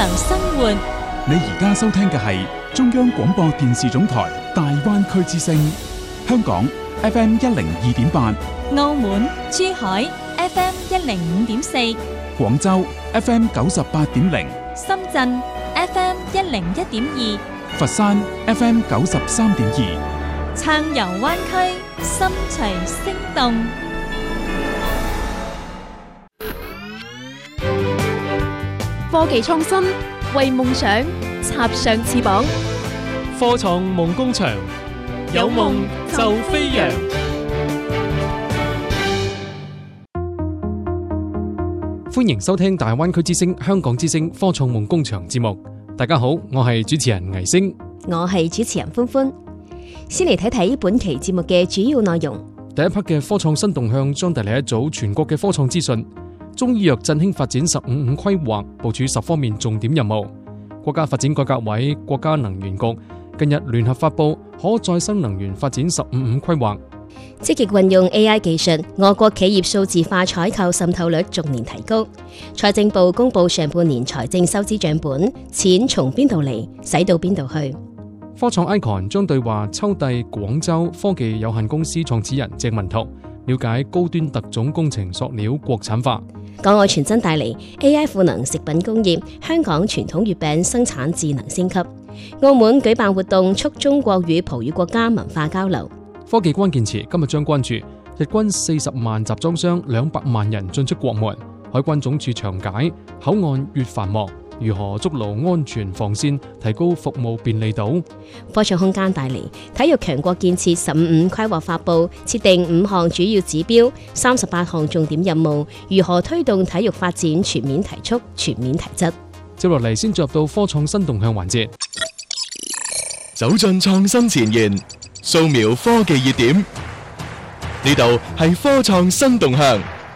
良生活。 你而家收聽嘅係中央廣播電視總台大灣區之聲，香港 FM 102.8， 澳門、珠海 FM 105.4， 廣州 FM 98.0， 深圳 FM 101.2， 佛山 FM 93.2， 暢遊灣區，心隨聲動。 科技創新，為夢想插上翅膀。 科創夢工場，有夢就飛揚。歡迎收聽大灣區之聲、香港之聲科創夢工場節目。大家好，我係主持人倪星， 我係主持人歡歡。先嚟睇睇本期節目嘅主要內容。 第一 part 嘅科創新動向將帶嚟一組全國嘅科創資訊。中醫藥振興發展15-5規劃部署10方面重點任務。國家發展改革委、國家能源局近日聯合發布可再生能源發展15-5規劃。 積極運用 AI 技術，我國企業數字化採購滲透率逐年提高。財政部公布上半年財政收支賬本，錢從邊度嚟，使到邊度去。 科創 ICON 將對話秋帝廣州科技有限公司創始人鄭文濤，了解高端特種工程塑料國產化。 港澳傳真帶嚟 AI 賦能食品工業，香港傳統月餅生產智能升級。澳門舉辦活動促中國與葡語國家文化交流。 科技關鍵詞今日將關注日均40萬集裝箱200萬人進出國門，海關總署詳解口岸越繁忙，如何築牢安全防線，提高服務便利度。 科創空間帶嚟體育強國建設15-5規劃發布，設定5項主要指標，38項重點任務，如何推動體育發展全面提速、全面提質。 接落嚟先進入到科創新動向環節， 走進創新前沿，掃描科技熱點，呢度係科創新動向。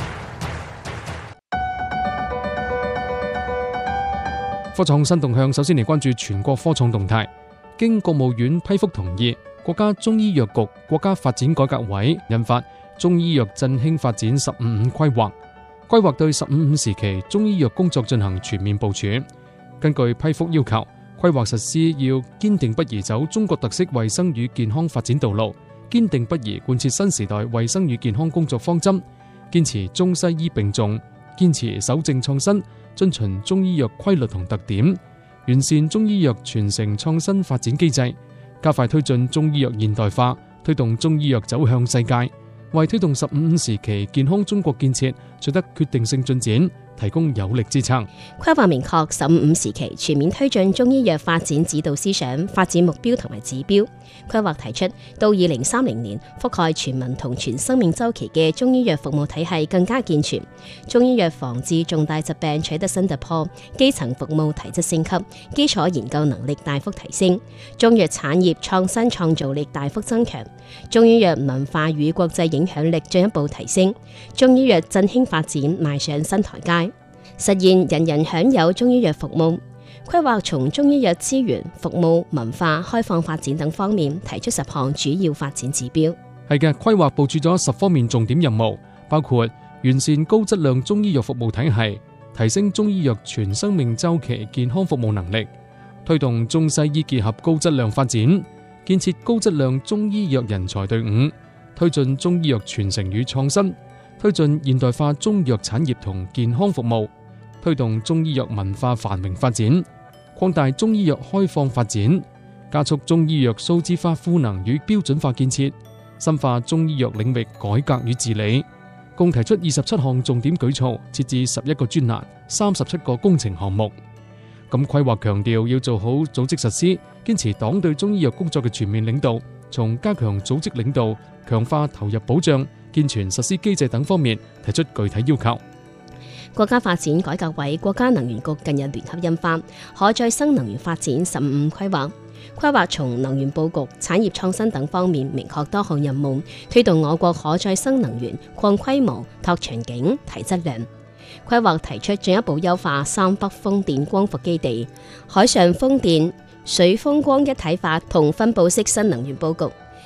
科創新動向首先嚟關注全國科創動態。經國務院批覆同意，國家中醫藥局、國家發展改革委印發《中醫藥振興發展15-5規劃》，規劃對15-5時期中醫藥工作進行全面部署。根據批覆要求，規劃實施要堅定不移走中國特色衛生與健康發展道路，堅定不移貫徹新時代衛生與健康工作方針，堅持中西醫並重，堅持守正創新，遵循中醫藥規律同特點，完善中醫藥傳承創新發展機制，加快推進中醫藥現代化，推動中醫藥走向世界，為推動15-5時期健康中國建設取得決定性進展提供有力支撐。 規劃明確15-5時期全面推進中醫藥發展指導思想、發展目標同埋指標。規劃提出，到2030年，覆蓋全民同全生命週期嘅中醫藥服務體系更加健全，中醫藥防治重大疾病取得新突破，基層服務提質升級，基礎研究能力大幅提升，中藥產業創新創造力大幅增強，中醫藥文化與國際影響力進一步提升，中醫藥振興發展邁上新台階，實現人人享有中醫藥服務。規劃從中醫藥資源、服務、文化、開放發展等方面提出10項主要發展指標。 係嘅，規劃部署咗10方面重點任務，包括完善高質量中醫藥服務體系，提升中醫藥全生命週期健康服務能力，推動中西醫結合高質量發展，建設高質量中醫藥人才隊伍，推進中醫藥傳承與創新，推進現代化中藥產業同健康服務，推動中醫藥文化繁榮發展，擴大中醫藥開放發展，加速中醫藥數字化賦能與標準化建設，深化中醫藥領域改革與治理。共提出27項重點舉措，設置11個專欄、37個工程項目。咁規劃強調要做好組織實施，堅持黨對中醫藥工作嘅全面領導，從加強組織領導、強化投入保障、健全實施機制等方面提出具體要求。 國家發展改革委、國家能源局近日聯合印發《可再生能源發展15-5規劃》，規劃從能源佈局、產業創新等方面明確多項任務，推動我國可再生能源擴規模、拓場景、提質量。規劃提出進一步優化三北風電光伏基地、海上風電、水風光一體化同分佈式新能源佈局，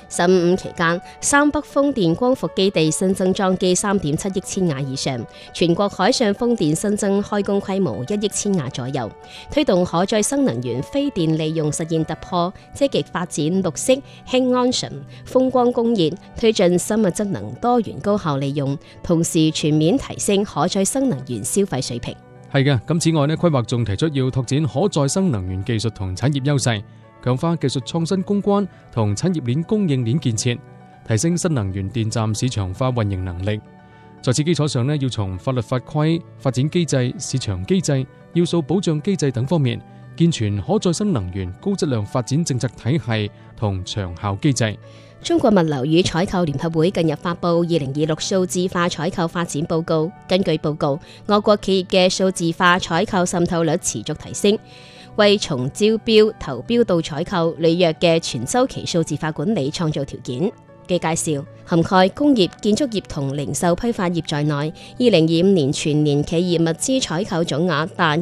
15期間，三北風電光伏基地新增裝機3.7億千瓦以上，全國海上風電新增開工規模1億千瓦左右，推動可再生能源非電利用實現突破，積極發展綠色、氫安純、風光工業，推進生物質能多元高效利用，同時全面提升可再生能源消費水平。 係嘅，咁此外呢，規劃仲提出要拓展可再生能源技術同產業優勢，強化技術創新攻關同產業鏈供應鏈建設，提升新能源電站市場化運營能力。在此基礎上呢，要從法律法規、發展機制、市場機制、要素保障機制等方面，健全可再生能源高質量發展政策體系同長效機制。 中國物流與採購聯合會近日發布2026數字化採購發展報告。根據報告，我國企業嘅數字化採購滲透率持續提升，為從招標、投標到採購履約嘅全周期數字化管理創造條件。據介紹，涵蓋工業、建築業同零售批發業在內，2025年全年企業物資採購總額達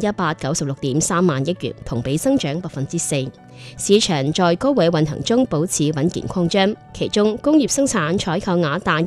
196.3萬億元，同比增長4%。市場在高位運行中保持穩健擴張，其中工業生產採購額達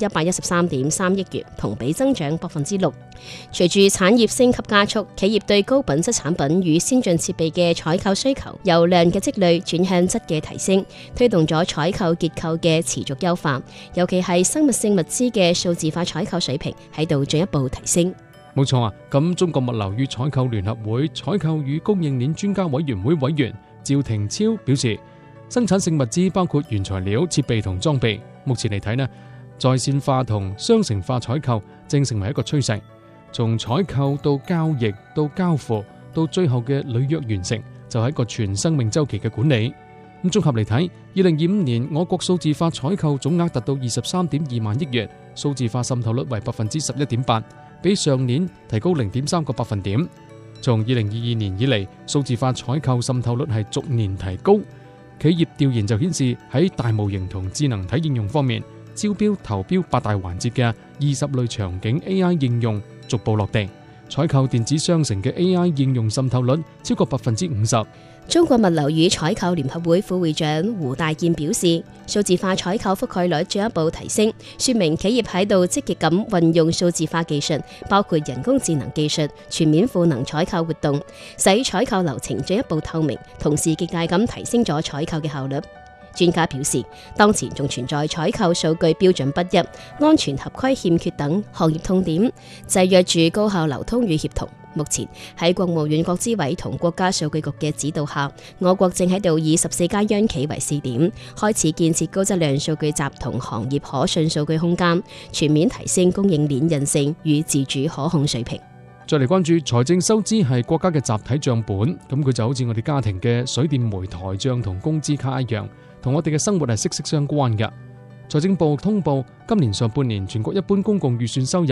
113.3億元，同比增長6%。隨住產業升級加速，企業對高品質產品與先進設備嘅採購需求由量嘅積累轉向質嘅提升，推動咗採購結構嘅持續優化，尤其係生物性物資嘅數字化採購水平喺度進一步提升。 冇錯啊，咁中國物流與採購聯合會採購與供應鏈專家委員會委員趙廷超表示，生產性物資包括原材料、設備同裝備，目前嚟睇呢，在線化同商城化採購正成為一個趨勢。從採購到交易到交付到最後嘅履約完成，就係一個全生命週期嘅管理。咁綜合嚟睇，2025年我國數字化採購總額達到23.2萬億元，數字化滲透率為11.8%，比上年提高0.3個百分點。從2022年以嚟，數字化採購滲透率係逐年提高。企業調研就顯示，喺大模型同智能體應用方面，招標、投標8大環節嘅20類場景 AI 應用逐步落地，採購電子商城嘅 AI 應用滲透率超過50%。 中國物流與採購聯合會副會長胡大健表示，數字化採購覆蓋率進一步提升，說明企業喺度積極咁運用數字化技術，包括人工智能技術，全面賦能採購活動，使採購流程進一步透明，同時極大咁提升咗採購嘅效率。專家表示，當前仲存在採購數據標準不一、安全合規欠缺等行業痛點，制約住高效流通與協同。目前喺國務院國資委同國家數據局嘅指導下，我國正喺度以14家央企為試點，開始建設高質量數據集同行業可信數據空間，全面提升供應鏈韌性與自主可控水平。 再嚟關注財政收支係國家嘅集體賬本，咁佢就好似我哋家庭嘅水電煤台賬同工資卡一樣，同我哋嘅生活係息息相關嘅。財政部通報，今年上半年全國一般公共預算收入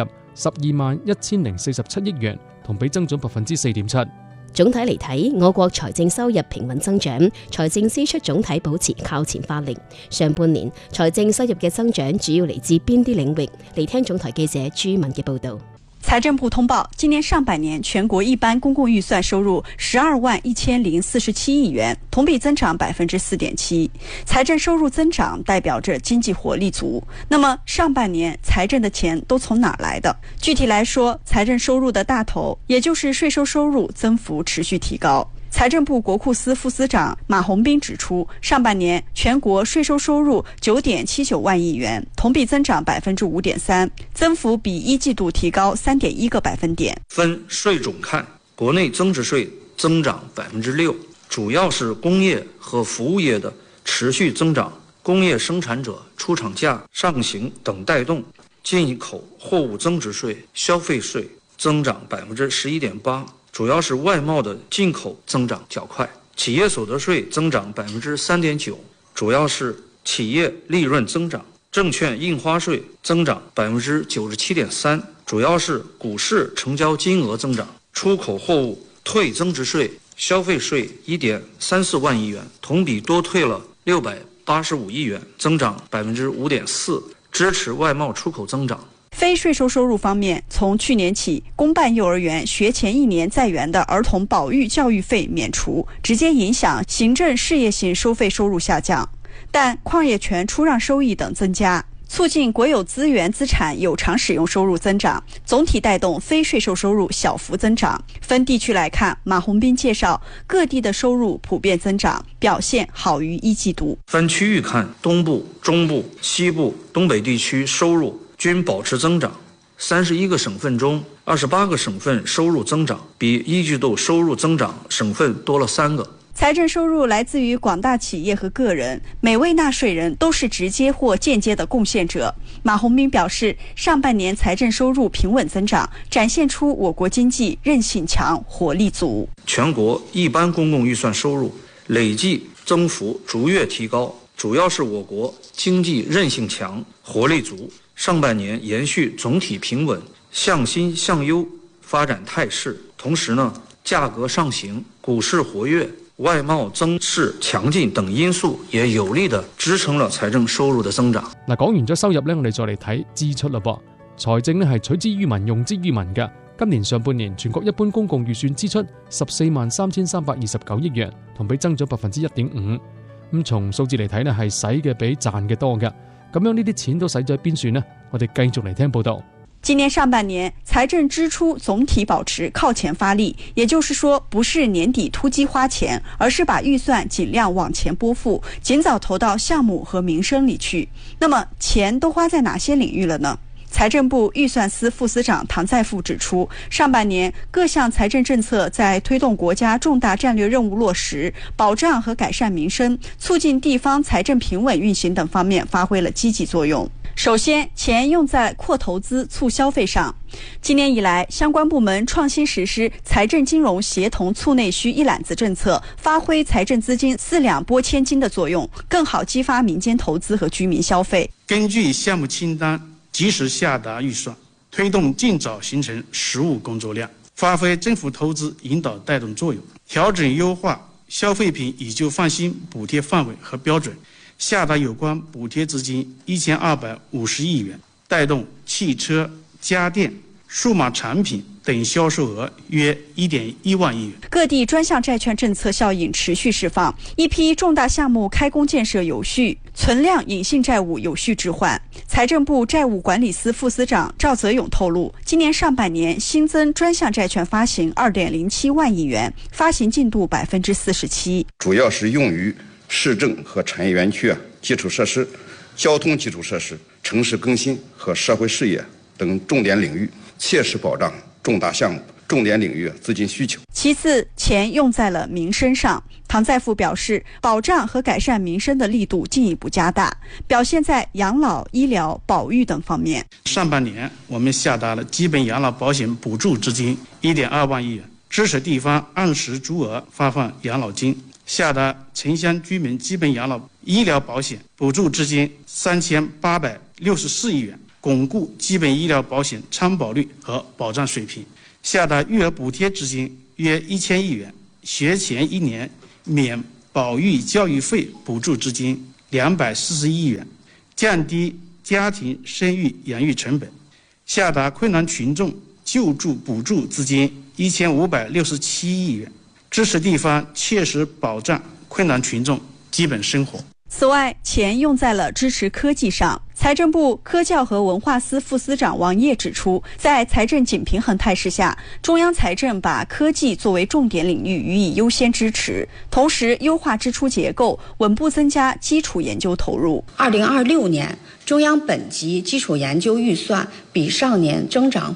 121047億元，同比增長4.7%。 總體嚟睇，我國財政收入平穩增長，財政支出總體保持靠前發力。上半年財政收入嘅增長主要嚟自邊啲領域？嚟聽總台記者朱敏嘅報道。 財政部通報，今年上半年全國一般公共預算收入121047億元，同比增長4.7%。財政收入增長代表着經濟活力足。那麼上半年財政的錢都從哪來的？具體來說，財政收入的大頭，也就是稅收收入增幅持續提高。財政部國庫司副司長馬洪斌指出，上半年全國稅收收入9.79萬億元，同比增長5.3%，增幅比一季度提高3.1個百分點。 分稅種看，國內增值稅增長6%，主要是工業和服務業的持續增長，工業生產者出廠價上行等帶動。進口貨物增值稅、消費稅增長11.8%。主要是外貿的進口增長較快，企業所得稅增長3.9%，主要是企業利潤增長；證券印花稅增長97.3%，主要是股市成交金額增長；出口貨物退增值稅、消費稅1.34萬億元，同比多退了685億元，增長5.4%，支持外貿出口增長。 非稅收收入方面，從去年起，公辦幼兒園學前1年在園的兒童保育教育費免除，直接影響行政事業性收費收入下降。 但矿业权出让收益等增加，促进国有资源资产有偿使用收入增长，总体带动非税收收入小幅增长。分地区来看，马红斌介绍，各地的收入普遍增长，表现好于一季度。 分区域看，东部、中部、西部、东北地区收入均保持增长。31个省份中，28个省份收入增长，比一季度收入增长省份多了3个。 财政收入来自于广大企业和个人，每位纳税人都是直接或间接的贡献者。马红斌表示，上半年财政收入平稳增长，展现出我国经济韧性强、活力足。 全国一般公共预算收入累计增幅逐月提高，主要是我国经济韧性强、活力足。上半年延续总体平稳、向新向优发展态势，同时呢，价格上行、股市活跃、外贸增势強勁等因素也有力地支撐了財政收入的增長。 嗱，講完咗收入呢，我哋再嚟睇支出啦噃。財政呢係取之於民，用之於民嘅。今年上半年全國一般公共預算支出143329億元，同比增長1.5%。咁從數字嚟睇呢，係使嘅比賺嘅多嘅。咁樣呢啲錢都使咗喺邊算呢？我哋繼續嚟聽報道。 今年上半年，财政支出总体保持靠前发力，也就是说，不是年底突击花钱，而是把预算尽量往前拨付，尽早投到项目和民生里去。那么，钱都花在哪些领域了呢？财政部预算司副司长唐在富指出，上半年各项财政政策在推动国家重大战略任务落实、保障和改善民生、促进地方财政平稳运行等方面发挥了积极作用。首先，钱用在扩投资、促消费上。今年以来，相关部门创新实施财政金融协同促内需一揽子政策，发挥财政资金4两拨千斤的作用，更好激发民间投资和居民消费。 根据项目清单及时下达预算，推动尽早形成实务工作量，发挥政府投资引导带动作用，调整优化消费品以旧换新补贴范围和标准，下达有关补贴资金1250亿元，带动汽车、家电、数码产品等销售额约1.1万亿元。 各地专项债券政策效应持续释放，一批重大项目开工建设有序，存量隐性债务有序置换。财政部债务管理司副司长赵泽勇透露，今年上半年新增专项债券发行2.07万亿元，发行进度47%， 主要是用于市政和产业园区基础设施、交通基础设施、城市更新和社会事业等重点领域，切实保障重大项目、重点领域资金需求。 其次，钱用在了民生上。唐在富表示，保障和改善民生的力度进一步加大，表现在养老、医疗、保育等方面。 上半年，我们下达了基本养老保险补助资金1.2万亿元，支持地方按时足额发放养老金，下达城乡居民基本养老医疗保险补助资金3864亿元，巩固基本医疗保险参保率和保障水平，下达育儿补贴资金约1000亿元，学前1年免保育教育费补助资金241亿元，降低家庭生育养育成本，下达困难群众救助补助资金1567亿元，支持地方切实保障困难群众基本生活。 此外，钱用在了支持科技上。财政部科教和文化司副司长王烨指出，在财政紧平衡态势下，中央财政把科技作为重点领域予以优先支持，同时优化支出结构，稳步增加基础研究投入。 2026年，中央本级基础研究预算比上年增长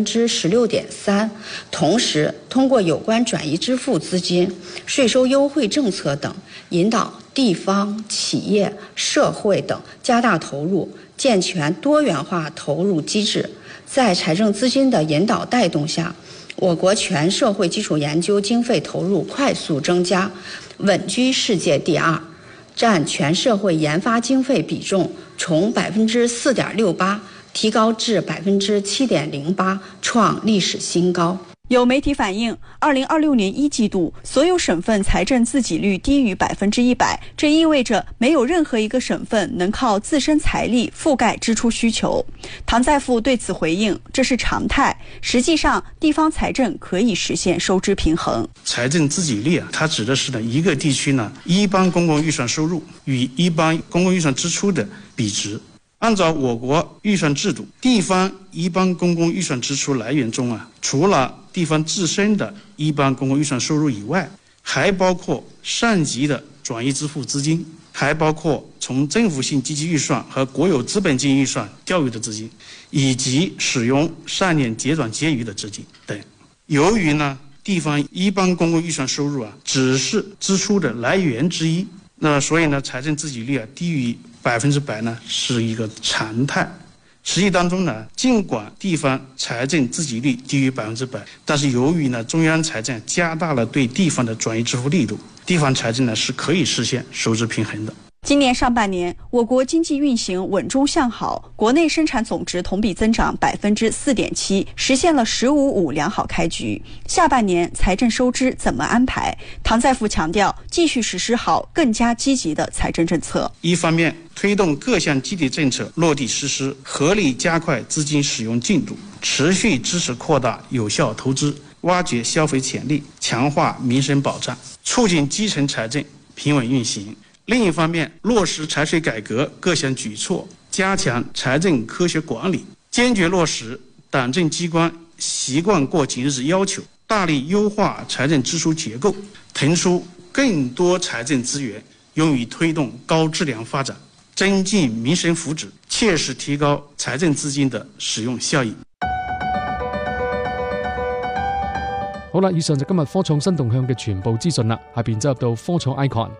16.3%，同时通过有关转移支付资金、税收优惠政策等，引导地方、企业、社会等加大投入，健全多元化投入机制。在财政资金的引导带动下，我国全社会基础研究经费投入快速增加，稳居世界第2，占全社会研发经费比重从4.68%提高至7.08%，创历史新高。 有媒体反映，2026年1季度所有省份财政自给率低于100%，这意味着没有任何一个省份能靠自身财力覆盖支出需求。唐在富对此回应，这是常态，实际上地方财政可以实现收支平衡。 财政自给率它指的是一个地区一般公共预算收入与一般公共预算支出的比值。按照我国预算制度，地方一般公共预算支出来源中除了地方自身的一般公共预算收入以外，还包括上级的转移支付资金，还包括从政府性积极预算和国有资本金预算调用的资金，以及使用上年结转结余的资金等。由于地方一般公共预算收入只是支出的来源之一，所以财政自给率低于100%是一个常态。实际当中尽管地方财政自给率低于100%，但是由于中央财政加大了对地方的转移支付力度，地方财政是可以实现收支平衡的。 今年上半年，我国经济运行稳中向好，国内生产总值同比增长4.7%，实现了“15-5”良好开局。下半年财政收支怎么安排？唐在富强调，继续实施好更加积极的财政政策。 一方面，推动各项基体政策落地实施，合理加快资金使用进度，持续支持扩大有效投资，挖掘消费潜力，强化民生保障，促进基层财政平稳运行。另一方面，落实财税改革各项举措，加强财政科学管理，坚决落实党政机关习惯过紧日子要求，大力优化财政支出结构，腾出更多财政资源用于推动高质量发展，增进民生福祉，切实提高财政资金的使用效益。 好啦，以上就今日科創新動向嘅全部資訊啦，下邊走入到科創 icon。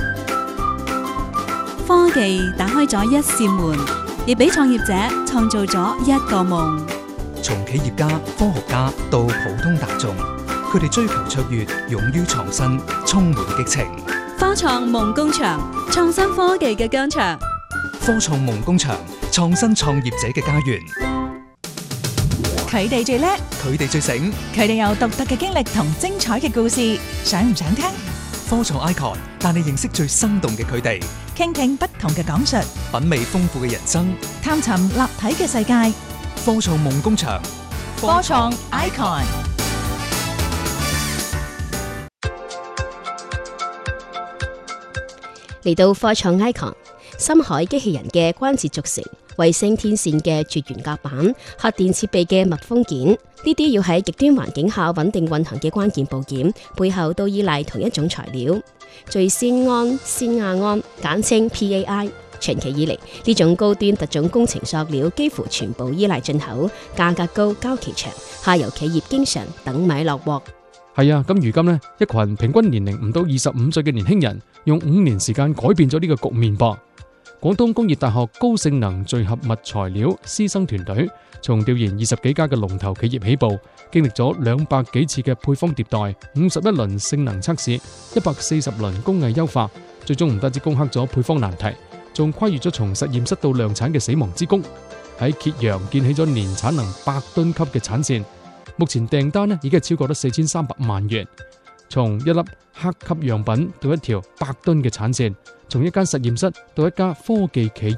科技打開咗一扇門，亦俾創業者創造咗一個夢。 從企業家、科學家到普通大眾，佢哋追求卓越，勇於創新，充滿激情。 科創夢工場，創新科技嘅疆場。 科創夢工場，創新創業者嘅家園。 佢哋最叻， 佢哋最醒， 佢哋有獨特嘅經歷同精彩嘅故事，想唔想聽？ 科創 icon 帶你認識最生動嘅佢哋， 傾聽不同嘅講述， 品味豐富嘅人生， 探尋立體嘅世界。 科創夢工場， 科創 icon。 嚟到科創 icon， 深海機器人嘅關節續成、衛星天線嘅絕緣甲板、核電設備嘅密封件，呢啲要喺極端環境下穩定運行嘅關鍵部件，背後都依賴同一種材料——聚酰胺酰亞胺，簡稱 PAI。長期以嚟，呢種高端特種工程塑料幾乎全部依賴進口，價格高、交期長，下游企業經常等米落鑊。 係啊，咁如今呢，一群平均年齡唔到25歲嘅年輕人，用5年時間改變咗呢個局面噃。廣東工業大學高性能聚合物材料師生團隊，從調研20幾家嘅龍頭企業起步，經歷咗200幾次嘅配方迭代、51輪性能測試、140輪工藝優化，最終唔單止攻克咗配方難題，仲跨越咗從實驗室到量產嘅死亡之谷，喺揭陽建起咗年產能100噸級嘅產線。目前訂單已經係超過咗4300萬元，從一粒黑級樣品到一條100噸嘅產線，從一間實驗室到一家科技企